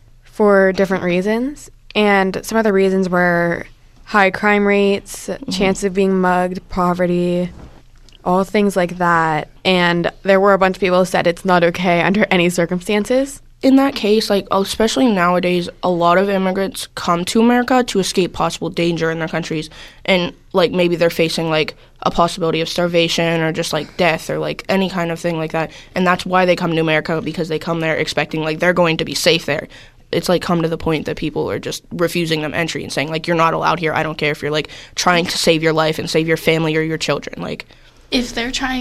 for different reasons. And some of the reasons were high crime rates, chances of being mugged, poverty, all things like that. And there were a bunch of people who said it's not okay under any circumstances. In that case, especially nowadays, a lot of immigrants come to America to escape possible danger in their countries. And, maybe they're facing, a possibility of starvation or just, death or, any kind of thing like that. And that's why they come to America, because they come there expecting, they're going to be safe there. It's, come to the point that people are just refusing them entry and saying, you're not allowed here. I don't care if you're, trying to save your life and save your family or your children. If they're trying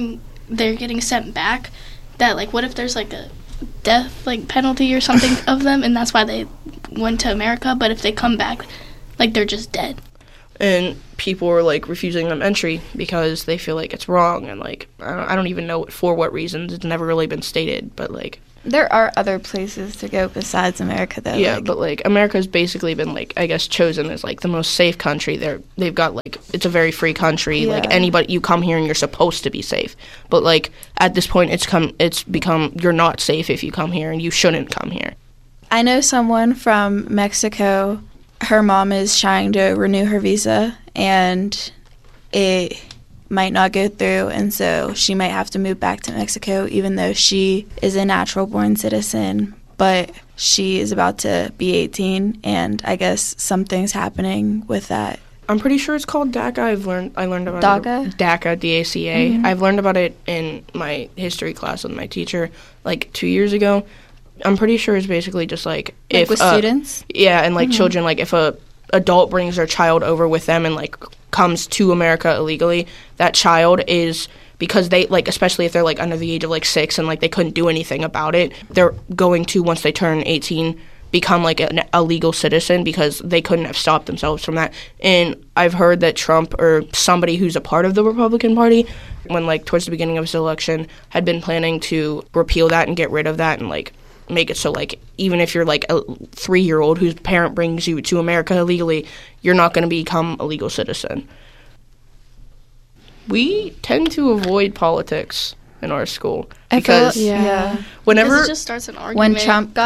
they're getting sent back, that, like, what if there's, like, a death, like, penalty or something of them, and that's why they went to America, but if they come back, like, they're just dead. And people are, like, refusing them entry because they feel like it's wrong, and, like, I don't even know for what reasons. It's never really been stated, but, like... There are other places to go besides America, though. Yeah, but, like, America's basically been, like, I guess chosen as, like, the most safe country. They've got, like, it's a very free country. Yeah. Like, anybody, you come here and you're supposed to be safe. But, like, at this point, it's become, you're not safe if you come here, and you shouldn't come here. I know someone from Mexico. Her mom is trying to renew her visa, and it might not go through, and so she might have to move back to Mexico, even though she is a natural-born citizen. But she is about to be 18, and I guess something's happening with that. I'm pretty sure it's called DACA. I learned about DACA? it. DACA, D-A-C-A. Mm-hmm. I've learned about it in my history class with my teacher, like, 2 years ago. I'm pretty sure it's basically just, like... Like, if with students? Yeah, and, like, children, like, if a adult brings their child over with them and, like, comes to America illegally, that child is, because they, like, especially if they're, like, under the age of, like, 6 and, like, they couldn't do anything about it, they're going to, once they turn 18, become, like, a legal citizen because they couldn't have stopped themselves from that. And I've heard that Trump, or somebody who's a part of the Republican Party, when, like, towards the beginning of his election, had been planning to repeal that and get rid of that and, like, make it so, like, even if you're, like, a 3-year-old whose parent brings you to America illegally, you're not going to become a legal citizen. We tend to avoid politics in our school because whenever it just starts an argument. When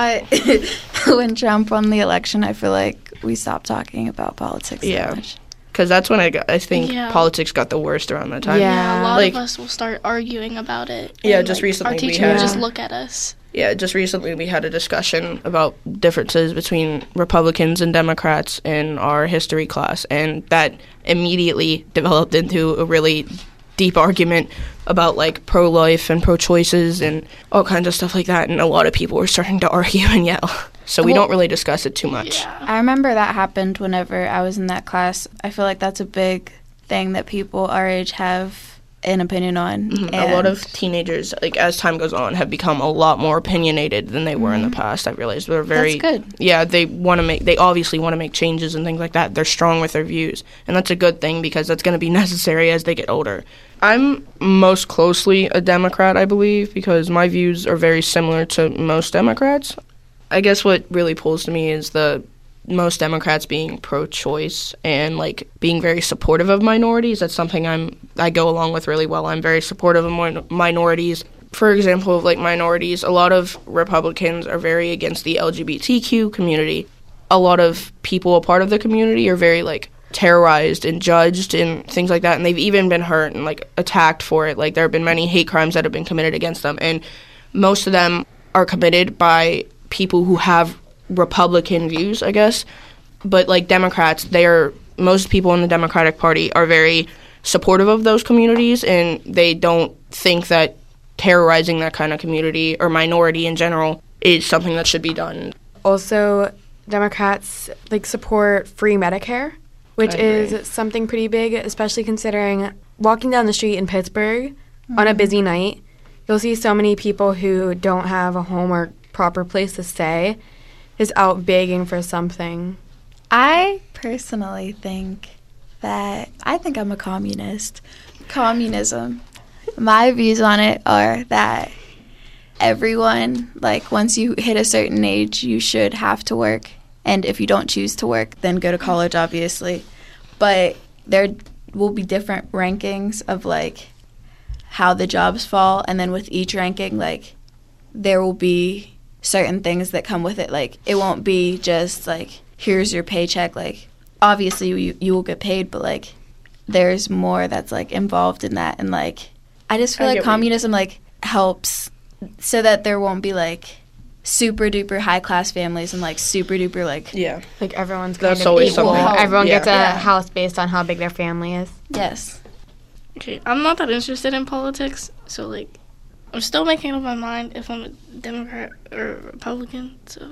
Trump won the election, I feel like we stopped talking about politics so much. Because that's when I think politics got the worst around that time. Yeah, a lot of us will start arguing about it. Yeah, and, just like, recently our teacher will just look at us. Yeah, just recently we had a discussion about differences between Republicans and Democrats in our history class, and that immediately developed into a really deep argument about, like, pro-life and pro-choices and all kinds of stuff like that, and a lot of people were starting to argue and yell. So we don't really discuss it too much. Yeah. I remember that happened whenever I was in that class. I feel like that's a big thing that people our age have an opinion on. Mm-hmm. A lot of teenagers, like, as time goes on, have become a lot more opinionated than they were in the past. I realized they're very... That's good. Yeah, they obviously want to make changes and things like that. They're strong with their views. And that's a good thing because that's going to be necessary as they get older. I'm most closely a Democrat, I believe, because my views are very similar to most Democrats. I guess what really pulls to me is most Democrats being pro-choice and, like, being very supportive of minorities. That's something I go along with really well. I'm very supportive of minorities. For example, like, minorities, a lot of Republicans are very against the LGBTQ community. A lot of people a part of the community are very, like, terrorized and judged and things like that, and they've even been hurt and, like, attacked for it. Like, there have been many hate crimes that have been committed against them, and most of them are committed by people who have Republican views, I guess. But, like, Democrats, most people in the Democratic Party are very supportive of those communities, and they don't think that terrorizing that kind of community or minority in general is something that should be done. Also, Democrats, like, support free Medicare, which is something pretty big, especially considering walking down the street in Pittsburgh on a busy night, you'll see so many people who don't have a home or proper place to stay is out begging for something. I personally think that I'm a communist. Communism. My views on it are that everyone, like, once you hit a certain age, you should have to work. And if you don't choose to work, then go to college, obviously. But there will be different rankings of, like, how the jobs fall. And then with each ranking, like, there will be certain things that come with it. Like, it won't be just, like, here's your paycheck. Like, obviously you will get paid, but, like, there's more that's, like, involved in that. And, like, I just feel like communism, like, helps so that there won't be, like, super duper high class families and, like, super duper, like, like, everyone's kind of equal. Everyone gets a house based on how big their family is. Yes. Okay, I'm not that interested in politics, so, like, I'm still making up my mind if I'm a Democrat or a Republican, so.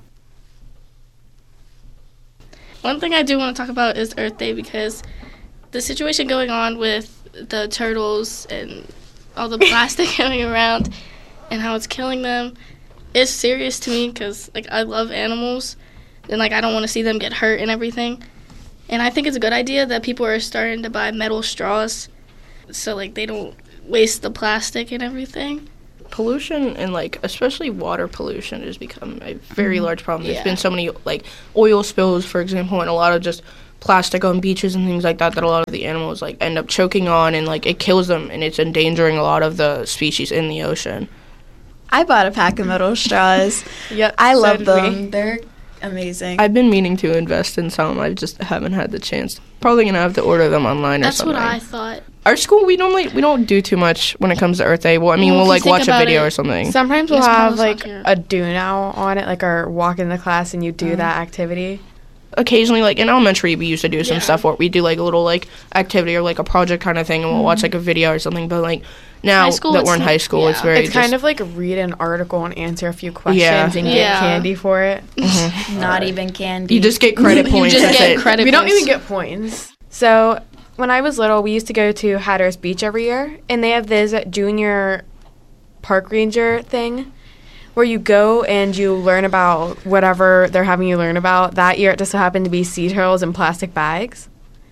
One thing I do want to talk about is Earth Day, because the situation going on with the turtles and all the plastic going around and how it's killing them. It's serious to me because, like, I love animals and, like, I don't want to see them get hurt and everything. And I think it's a good idea that people are starting to buy metal straws so, like, they don't waste the plastic and everything. Pollution and, like, especially water pollution has become a very large problem. There's been so many, like, oil spills, for example, and a lot of just plastic on beaches and things like that a lot of the animals, like, end up choking on, and, like, it kills them, and it's endangering a lot of the species in the ocean. I bought a pack of metal straws. Yep, I so love did them. we. They're amazing. I've been meaning to invest in some. I just haven't had the chance. Probably going to have to order them online or something. That's what I thought. Our school, we don't do too much when it comes to Earth Day. Well, I mean, we'll like watch a video or something. Sometimes we'll have like a do now on it, like our walk in the class and you do that activity. Occasionally, like in elementary, we used to do some stuff where we do like a little like activity or like a project kind of thing, and we'll watch like a video or something. But like now that we're in high school, it's very It's kind of like read an article and answer a few questions and get candy for it. Not even candy. You just get credit points. We points. don't even get points. So when I was little, we used to go to Hatteras Beach every year, and they have this junior park ranger thing where you go and you learn about whatever they're having you learn about. That year, it just so happened to be sea turtles in plastic bags.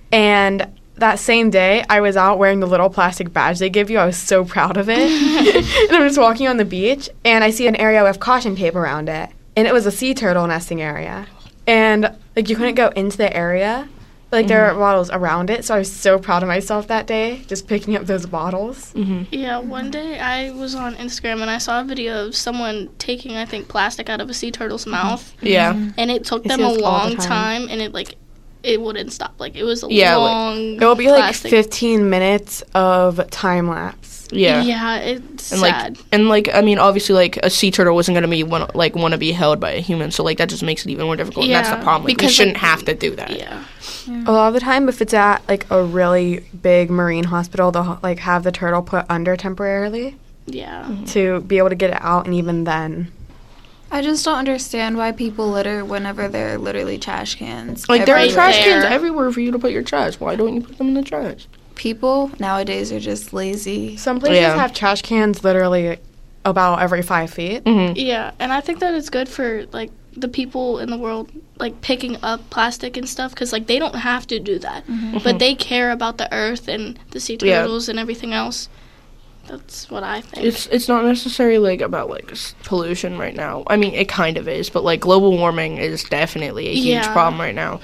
And that same day, I was out wearing the little plastic badge they give you. I was so proud of it. And I'm just walking on the beach, and I see an area with caution tape around it. And it was a sea turtle nesting area. And, like, you couldn't go into the area. Like, there are bottles around it, so I was so proud of myself that day, just picking up those bottles. Yeah, one day I was on Instagram and I saw a video of someone taking, I think, plastic out of a sea turtle's mouth. Yeah. And it took I them see a this all the long time. time, and it wouldn't stop. Like, it was a Yeah, long It will be, like, plastic. 15 minutes of time lapse. Yeah. Yeah, it's And sad. I mean, obviously, like a sea turtle wasn't gonna be want to be held by a human, so like that just makes it even more difficult. And that's the problem. Like, we shouldn't have to do that. Yeah. A lot of the time, if it's at, like, a really big marine hospital, they'll, like, have the turtle put under temporarily. Yeah. To be able to get it out, and even then. I just don't understand why people litter whenever there are literally trash cans. Like, there are trash everywhere. cans everywhere for you to put your trash. Why don't you put them in the trash? People nowadays are just lazy. Some places have trash cans literally about every 5 feet. Yeah, and I think that it's good for, like, the people in the world, like, picking up plastic and stuff, because, like, they don't have to do that. But they care about the earth and the sea turtles and everything else. That's what I think. It's not necessarily like about like pollution right now. I mean, it kind of is, but like global warming is definitely a huge problem right now.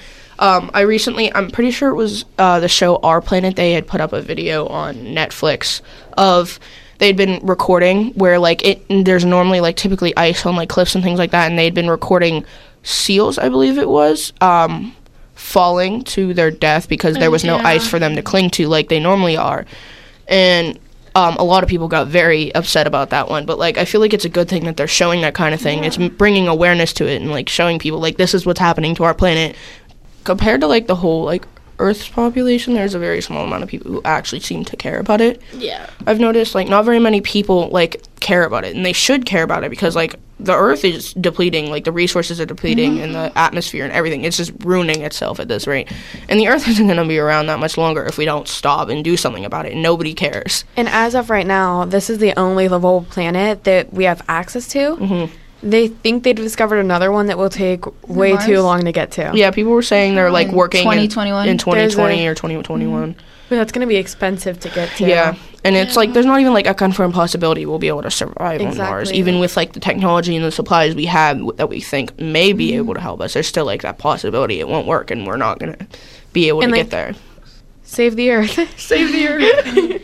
I'm pretty sure it was the show Our Planet. They had put up a video on Netflix of they'd been recording where like there's normally like typically ice on like cliffs and things like that, and they'd been recording seals, I believe it was, falling to their death because there was no ice for them to cling to like they normally are. And a lot of people got very upset about that one, but like I feel like it's a good thing that they're showing that kind of thing. It's bringing awareness to it and like showing people like this is what's happening to our planet. Compared to like the whole like Earth's population, there's a very small amount of people who actually seem to care about it. Yeah. I've noticed like not very many people like care about it, and they should care about it because like the Earth is depleting, like the resources are depleting and the atmosphere and everything. It's just ruining itself at this rate. And the Earth isn't going to be around that much longer if we don't stop and do something about it. Nobody cares. And as of right now, this is the only livable planet that we have access to. They think they've discovered another one that will take way Mars? too long to get to. Yeah, people were saying they're like working 2021? in 2020 or 2021. But that's going to be expensive to get to. Yeah, and it's like there's not even like a confirmed possibility we'll be able to survive on Mars, even with like the technology and the supplies we have that we think may be able to help us. There's still like that possibility it won't work, and we're not gonna be able to like, get there. Save the Earth. Save the Earth.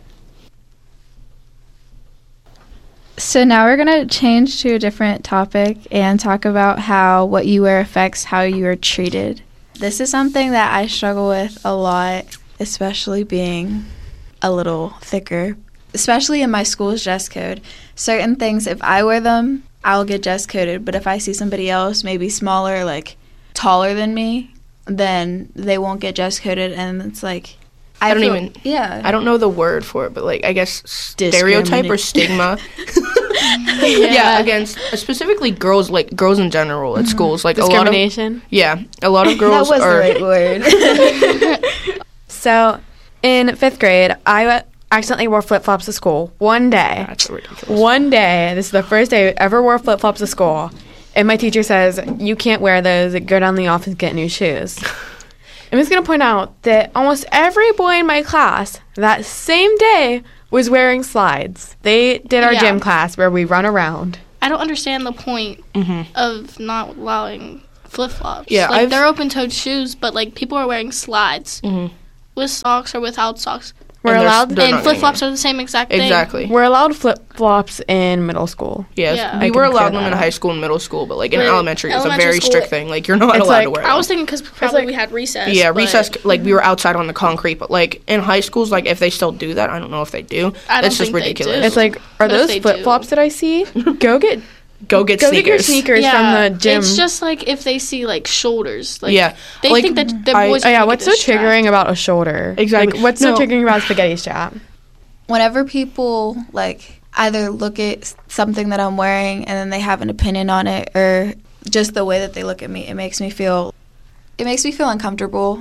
So now we're going to change to a different topic and talk about how what you wear affects how you are treated. This is something that I struggle with a lot, especially being a little thicker, especially in my school's dress code. Certain things, if I wear them, I'll get dress coded, but if I see somebody else, maybe smaller, like taller than me, then they won't get dress coded, and it's like... I don't know the word for it, but like I guess stereotype or stigma. Yeah, against specifically girls, like girls in general at schools, like discrimination. A lot of girls that was are the right word. So, in 5th grade, I accidentally wore flip-flops to school one day. That's ridiculous. One day, this is the first day I ever wore flip-flops to school, and my teacher says, you can't wear those, go down to the office and get new shoes. I'm just going to point out that almost every boy in my class that same day was wearing slides. They did our gym class where we run around. I don't understand the point of not allowing flip-flops. Yeah, like, they're open-toed shoes, but, like, people are wearing slides with socks or without socks. We're allowed, and flip-flops are the same exact thing. Exactly. We're allowed flip-flops in middle school. Yes, Yeah. we were allowed them in high school and middle school, but like in elementary, it's a very strict thing. Like you're not allowed to wear them. I was thinking because probably we had recess. Yeah, recess. Like we were outside on the concrete, but like in high schools, like if they still do that, I don't know if they do. That's just ridiculous. It's like, are those flip-flops that I see? Go get your sneakers from the gym. It's just like if they see like shoulders. Like, yeah, they like, think that the boys. What's so triggering about a shoulder? Exactly. Like, what's so triggering about a spaghetti strap? Whenever people like either look at something that I'm wearing and then they have an opinion on it, or just the way that they look at me, it makes me feel uncomfortable.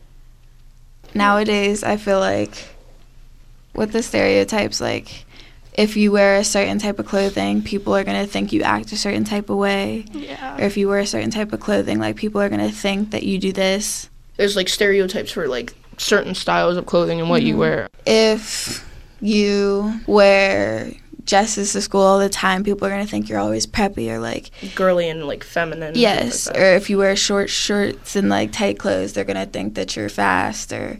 Nowadays, I feel like with the stereotypes, like if you wear a certain type of clothing, people are going to think you act a certain type of way. Yeah. Or if you wear a certain type of clothing, like people are going to think that you do this. There's like stereotypes for like certain styles of clothing and what you wear. If you wear dresses to school all the time, people are going to think you're always preppy or like girly and like feminine. Yes, like or if you wear short shirts and like tight clothes, they're going to think that you're fast. Or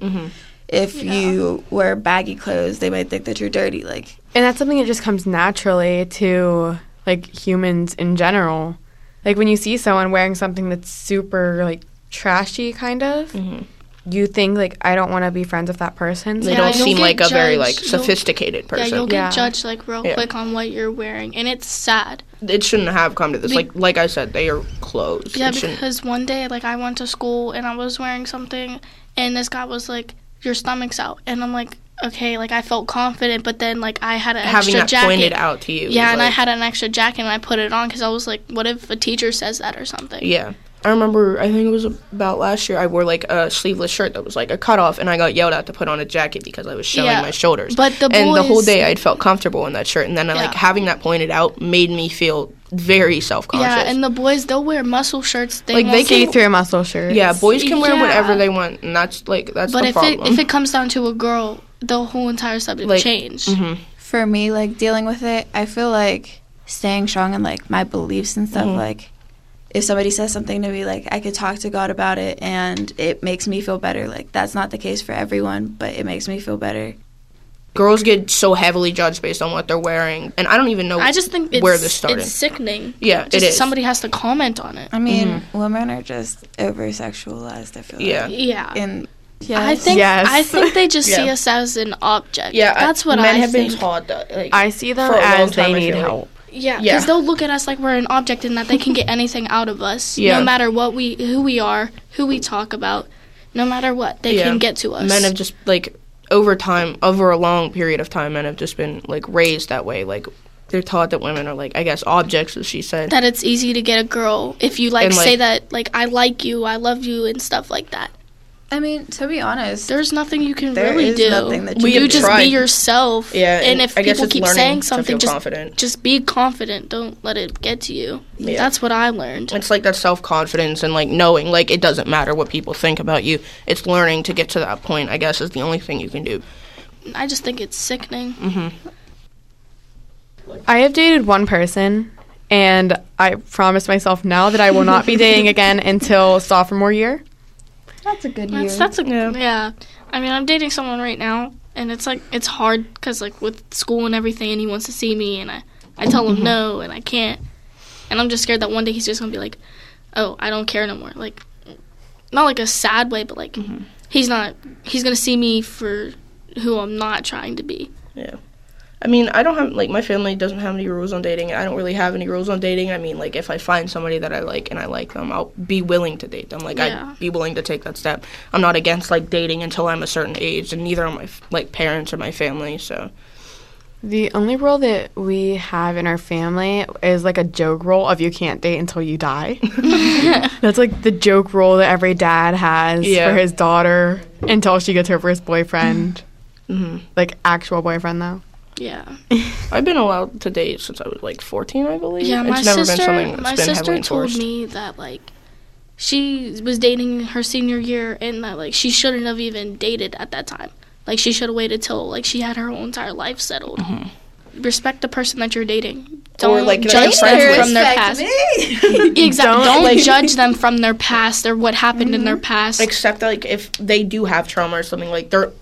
if you wear baggy clothes, they might think that you're dirty. Like, and that's something that just comes naturally to like humans in general. Like when you see someone wearing something that's super like trashy kind of, you think like, I don't want to be friends with that person. They don't seem like a very like sophisticated person. Yeah, you'll get judged like real quick on what you're wearing, and it's sad. It shouldn't have come to this. Like I said, they are clothes. Yeah, because one day like I went to school and I was wearing something, and this guy was like, "Your stomach's out," and I'm like, okay, like I felt confident, but then like I had an extra jacket. Having that pointed out to you. Yeah, and I had an extra jacket and I put it on because I was like, what if a teacher says that or something? Yeah. I remember, I think it was about last year, I wore like a sleeveless shirt that was like a cutoff, and I got yelled at to put on a jacket because I was showing my shoulders. But the and the whole day I'd felt comfortable in that shirt, and then like having that pointed out made me feel very self-conscious. Yeah, and the boys, they'll wear muscle shirts. They see through muscle shirts. Yeah, boys can wear whatever they want, and that's the problem. But if it comes down to a girl, the whole entire subject changed. For me, like dealing with it, I feel like staying strong in like my beliefs and stuff. Like if somebody says something to me, like I could talk to God about it and it makes me feel better. Like that's not the case for everyone, but it makes me feel better. Girls get so heavily judged based on what they're wearing, and I don't even know. I just think where this started. It's sickening. Yeah, it is. Somebody has to comment on it. I mean, women are just over sexualized. I feel like. Yeah. And I think they just see us as an object. Yeah, that's what men I have think. been taught that. Like, I see them as they need help. Yeah, because they'll look at us like we're an object and that they can get anything out of us. Yeah. No matter who we are, who we talk about, no matter what, they can get to us. Men have just, like, over a long period of time, men have just been, like, raised that way. Like, they're taught that women are, like, I guess, objects, as she said. That it's easy to get a girl if you, like, say that, like, I like you, I love you, and stuff like that. I mean, to be honest, there's nothing you can really do. Nothing that you just be yourself. Yeah, and if people keep saying something, just be confident. Don't let it get to you. Yeah. That's what I learned. It's like that self-confidence and like knowing like it doesn't matter what people think about you. It's learning to get to that point, I guess, is the only thing you can do. I just think it's sickening. I have dated one person, and I promised myself now that I will not be dating again until sophomore year. That's a good year. Yeah. I mean, I'm dating someone right now, and it's like it's hard because like with school and everything, and he wants to see me, and I tell him no, and I can't, and I'm just scared that one day he's just gonna be like, oh, I don't care no more. Like, not like a sad way, but like he's gonna see me for who I'm not trying to be. Yeah. I mean, I don't have, like, my family doesn't have any rules on dating. I don't really have any rules on dating. I mean, like, if I find somebody that I like and I like them, I'll be willing to date them. Like, I'd be willing to take that step. I'm not against, like, dating until I'm a certain age, and neither are my, like, parents or my family, so. The only rule that we have in our family is, like, a joke rule of you can't date until you die. That's, like, the joke rule that every dad has for his daughter until she gets her first boyfriend. Like, actual boyfriend, though? Yeah. I've been allowed to date since I was, like, 14, I believe. Yeah, it's never been something that's been heavily enforced. My sister told me that, like, she was dating her senior year and that, like, she shouldn't have even dated at that time. Like, she should have waited till, like, she had her whole entire life settled. Respect the person that you're dating. Don't judge them from their past. Exactly. Don't judge them from their past or what happened in their past. Except, like, if they do have trauma or something, like, they're